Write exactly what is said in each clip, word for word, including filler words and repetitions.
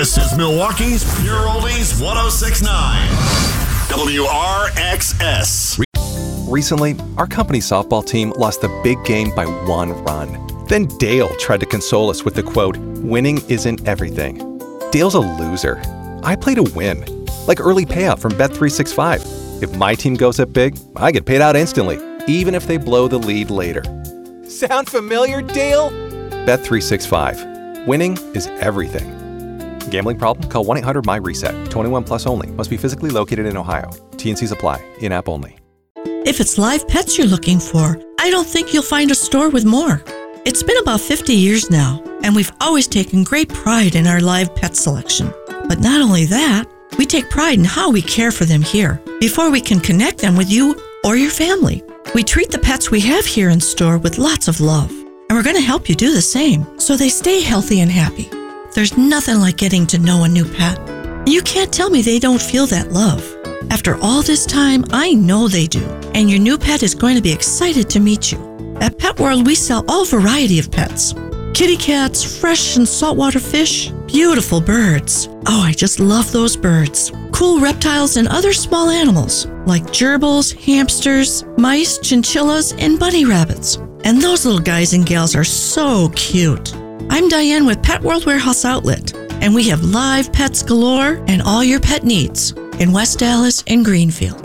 This is Milwaukee's Pure Oldies one oh six point nine. W R X S. Recently, our company softball team lost the big game by one run. Then Dale tried to console us with the quote, "Winning isn't everything." Dale's a loser. I play to win. Like early payout from Bet three sixty-five. If my team goes up big, I get paid out instantly, even if they blow the lead later. Sound familiar, Dale? Bet three sixty-five. Winning is everything. Gambling problem? Call one eight hundred M Y reset. twenty-one plus only. Must be physically located in Ohio. T and Cs apply. In-app only. If it's live pets you're looking for, I don't think you'll find a store with more. It's been about fifty years now, and we've always taken great pride in our live pet selection. But not only that, we take pride in how we care for them here before we can connect them with you or your family. We treat the pets we have here in store with lots of love, and we're going to help you do the same so they stay healthy and happy. There's nothing like getting to know a new pet. And you can't tell me they don't feel that love. After all this time, I know they do, and your new pet is going to be excited to meet you. At Pet World, we sell all variety of pets. Kitty cats, fresh and saltwater fish, beautiful birds. Oh, I just love those birds. Cool reptiles and other small animals like gerbils, hamsters, mice, chinchillas, and bunny rabbits. And those little guys and gals are so cute. I'm Diane with Pet World Warehouse Outlet, and we have live pets galore and all your pet needs in West Dallas and Greenfield.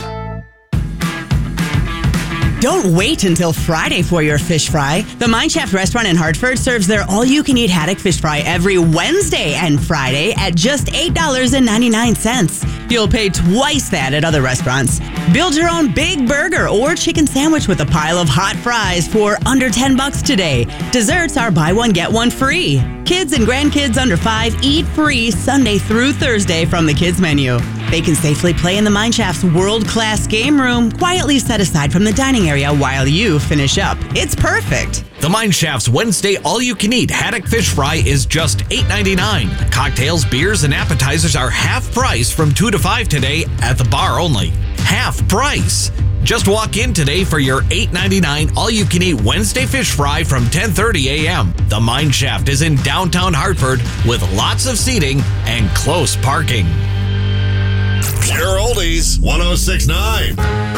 Don't wait until Friday for your fish fry. The Mine Shaft Restaurant in Hartford serves their all-you-can-eat haddock fish fry every Wednesday and Friday at just eight dollars and ninety-nine cents. You'll pay twice that at other restaurants. Build your own big burger or chicken sandwich with a pile of hot fries for under ten bucks today. Desserts are buy one, get one free. Kids and grandkids under five eat free Sunday through Thursday from the kids menu. They can safely play in the Mine Shaft's world-class game room, quietly set aside from the dining area while you finish up. It's perfect. The Mine Shaft's Wednesday all-you-can-eat haddock fish fry is just eight ninety-nine. Cocktails, beers, and appetizers are half price from two to five today at the bar only. Half price. Just walk in today for your eight ninety-nine all-you-can-eat Wednesday fish fry from ten thirty a.m. The Mine Shaft is in downtown Hartford with lots of seating and close parking. Pure Oldies one oh six point nine.